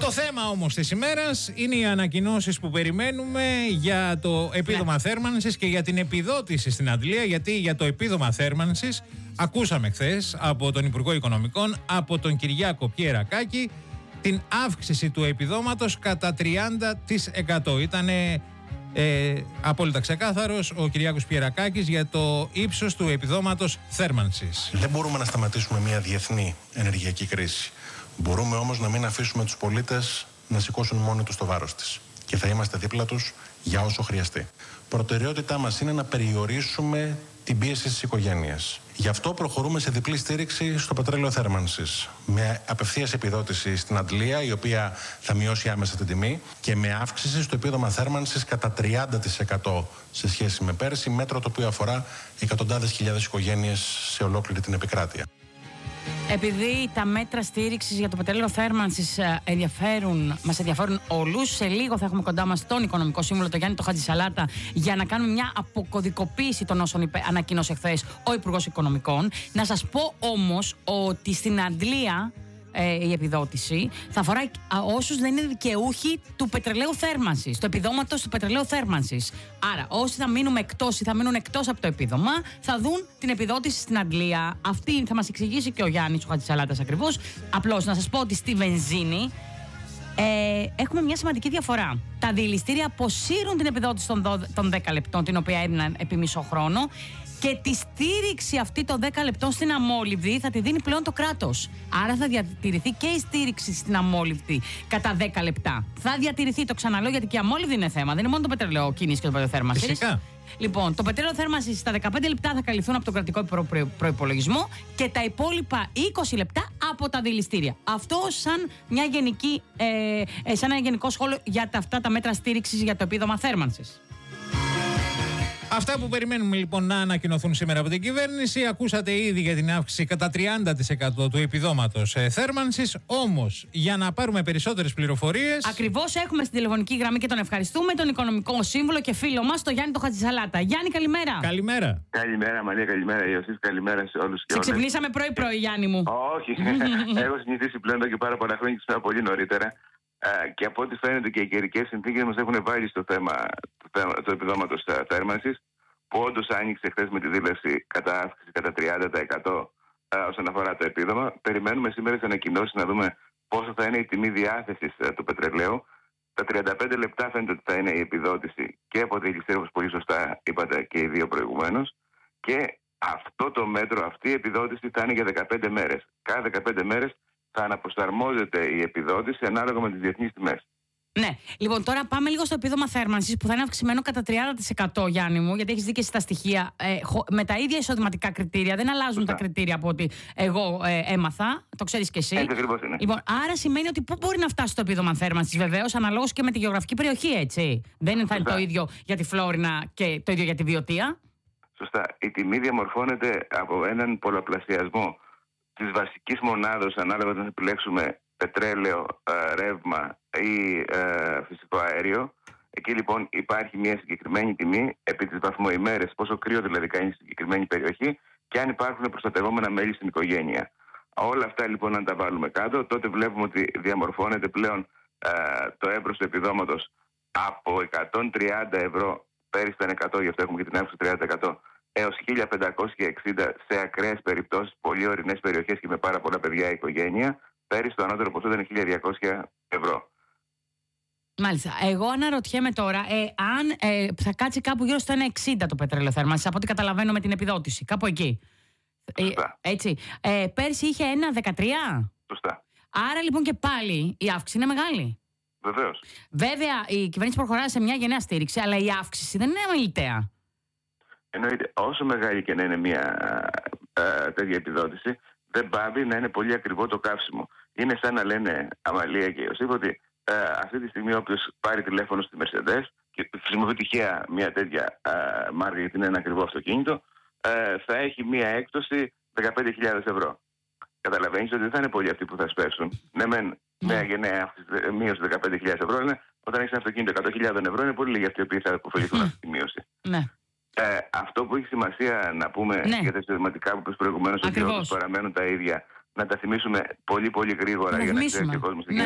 Το θέμα όμως της ημέρας είναι οι ανακοινώσεις που περιμένουμε για το επίδομα θέρμανσης και για την επιδότηση στην αντλία, γιατί για το επίδομα θέρμανσης ακούσαμε χθες από τον Υπουργό Οικονομικών, από τον Κυριάκο Πιερακάκη, την αύξηση του επιδόματος κατά 30%. Ήτανε απόλυτα ξεκάθαρος ο Κυριάκος Πιερακάκης για το ύψος του επιδόματος θέρμανσης. Δεν μπορούμε να σταματήσουμε μια διεθνή ενεργειακή κρίση. Μπορούμε όμως να μην αφήσουμε τους πολίτες να σηκώσουν μόνοι τους το βάρος της. Και θα είμαστε δίπλα τους για όσο χρειαστεί. Προτεραιότητά μας είναι να περιορίσουμε την πίεση στις οικογένειες. Γι' αυτό προχωρούμε σε διπλή στήριξη στο πετρέλαιο θέρμανσης. Με απευθείας επιδότηση στην αντλία, η οποία θα μειώσει άμεσα την τιμή, και με αύξηση στο επίδομα θέρμανσης κατά 30% σε σχέση με πέρσι, μέτρο το οποίο αφορά εκατοντάδες χιλιάδες οικογένειες σε ολόκληρη την επικράτεια. Επειδή τα μέτρα στήριξης για το πετρέλαιο θέρμανσης μας ενδιαφέρουν όλους, σε λίγο θα έχουμε κοντά μας τον Οικονομικό Σύμβουλο, τον Γιάννη τον Χατζησαλάτα, για να κάνουμε μια αποκωδικοποίηση των όσων ανακοίνωσε χθες ο Υπουργός Οικονομικών. Να σας πω όμως ότι στην αντλία η επιδότηση θα αφορά όσους δεν είναι δικαιούχοι του πετρελαίου θέρμανσης, του επιδόματος του πετρελαίου θέρμανσης. Άρα, όσοι θα μείνουν εκτός ή θα μείνουν εκτός από το επίδομα, θα δουν την επιδότηση στην αντλία. Αυτή θα μας εξηγήσει και ο Γιάννης ο Χατζησαλάτας ακριβώς. Απλώς να σας πω ότι στη βενζίνη έχουμε μια σημαντική διαφορά. Τα διελιστήρια αποσύρουν την επιδότηση των 10 λεπτών, την οποία έδιναν επί μισό χρόνο. Και τη στήριξη αυτή των 10 λεπτών στην αμόλυβδη θα τη δίνει πλέον το κράτος. Άρα θα διατηρηθεί και η στήριξη στην αμόλυβδη κατά 10 λεπτά. Θα διατηρηθεί, το ξαναλέω, γιατί και η αμόλυβδη είναι θέμα. Δεν είναι μόνο το πετρελαίο κίνηση και το πετρέλαιο θέρμανσης. Φυσικά. Λοιπόν, το πετρέλαιο θέρμανσης στα 15 λεπτά θα καλυφθούν από τον κρατικό προϋπολογισμό και τα υπόλοιπα 20 λεπτά από τα δηληστήρια. Αυτό σαν ένα γενικό σχόλιο για αυτά τα μέτρα στήριξης για το επίδομα θέρμανσης. Αυτά που περιμένουμε λοιπόν να ανακοινωθούν σήμερα από την κυβέρνηση. Ακούσατε ήδη για την αύξηση κατά 30% του επιδόματος θέρμανσης. Όμως, για να πάρουμε περισσότερες πληροφορίες. Ακριβώς, έχουμε στην τηλεφωνική γραμμή και τον ευχαριστούμε τον Οικονομικό Σύμβουλο και φίλο μας, τον Γιάννη τον Χατζησαλάτα. Γιάννη, καλημέρα. Καλημέρα. Καλημέρα, Μαρία, καλημέρα, Ιωσήφ, καλημέρα σε όλους. Σε ξυπνήσαμε πρωί-πρωί, Γιάννη μου. Όχι, έχω συνηθίσει πλέον εδώ και πάρα πολλά χρόνια και ξυπνάω πολύ νωρίτερα. Και από ό,τι φαίνεται και οι καιρικές συνθήκες μας έχουν βάλει στο θέμα του επιδόματος θέρμανσης, που όντως άνοιξε χθες με τη δήλωση κατά αύξηση κατά 30% όσον αφορά το επίδομα. Περιμένουμε σήμερα τις ανακοινώσεις να δούμε πόσο θα είναι η τιμή διάθεσης του πετρελαίου. Τα 35 λεπτά φαίνεται ότι θα είναι η επιδότηση και από τη δηληστήρια, όπως πολύ σωστά είπατε και οι δύο προηγουμένως. Και αυτό το μέτρο, αυτή η επιδότηση θα είναι για 15 μέρες. Κάθε 15 μέρες θα αναπροσαρμόζεται η επιδότηση ανάλογα με τις διεθνείς τιμές. Ναι. Λοιπόν, τώρα πάμε λίγο στο επίδομα θέρμανσης που θα είναι αυξημένο κατά 30%, Γιάννη μου, γιατί έχεις δει και στα στοιχεία. Με τα ίδια εισοδηματικά κριτήρια, δεν αλλάζουν τα κριτήρια από ό,τι εγώ έμαθα. Το ξέρεις και εσύ. Έτσι ακριβώς είναι. Λοιπόν, άρα σημαίνει ότι πού μπορεί να φτάσει το επίδομα θέρμανσης, βεβαίως, αναλόγως και με τη γεωγραφική περιοχή, έτσι. Δεν θα είναι το ίδιο για τη Φλόρινα και το ίδιο για τη Βιωτία. Σωστά. Η τιμή διαμορφώνεται από έναν πολλαπλασιασμό της βασικής μονάδος, ανάλογα όταν επιλέξουμε πετρέλαιο, ρεύμα ή φυσικό αέριο. Εκεί λοιπόν υπάρχει μια συγκεκριμένη τιμή επί τις βαθμοημέρες, πόσο κρύο δηλαδή κάνει στη συγκεκριμένη περιοχή και αν υπάρχουν προστατευόμενα μέλη στην οικογένεια. Όλα αυτά λοιπόν αν τα βάλουμε κάτω, τότε βλέπουμε ότι διαμορφώνεται πλέον το εύρος του επιδόματος από 130 ευρώ, πέρυσι ήταν 100, γι' αυτό έχουμε και την αύξηση 30%, έως 1.560 σε ακραίες περιπτώσεις, πολύ ορεινές περιοχές και με πάρα πολλά παιδιά η οικογένεια. Πέρυσι το ανώτερο ποσό ήταν 1.200 ευρώ. Μάλιστα. Εγώ αναρωτιέμαι τώρα αν θα κάτσει κάπου γύρω στο 1,60 το πετρέλαιο θέρμανσης, από ό,τι καταλαβαίνω με την επιδότηση. Κάπου εκεί. Σωστά. Έτσι. Πέρσι είχε 1,13. Σωστά. Άρα λοιπόν και πάλι η αύξηση είναι μεγάλη. Βεβαίως. Βέβαια η κυβέρνηση προχωράει σε μια γενναία στήριξη, αλλά η αύξηση δεν είναι αμεληταία. Εννοείται, όσο μεγάλη και να είναι μια τέτοια επιδότηση, δεν πάβει να είναι πολύ ακριβό το καύσιμο. Είναι σαν να λένε Αμαλία και Ιωσήφ ότι αυτή τη στιγμή όποιος πάρει τηλέφωνο στη Mercedes και χρησιμοποιεί τυχαία μια τέτοια μάρκα γιατί είναι ένα ακριβό αυτοκίνητο, θα έχει μια έκπτωση 15.000 ευρώ. Καταλαβαίνεις ότι δεν θα είναι πολλοί αυτοί που θα σπέσουν. Ναι, μια γενναία μείωση 15.000 ευρώ, αλλά όταν έχεις ένα αυτοκίνητο 100.000 ευρώ είναι πολύ λίγοι αυτοί οι οποίοι θα αποφεληθούν αυτή τη μείωση. Ναι. Αυτό που έχει σημασία να πούμε για τα εισοδηματικά που είπες προηγουμένως, ότι όντως παραμένουν τα ίδια, να τα θυμίσουμε πολύ πολύ γρήγορα για να ξέρει ο κόσμος.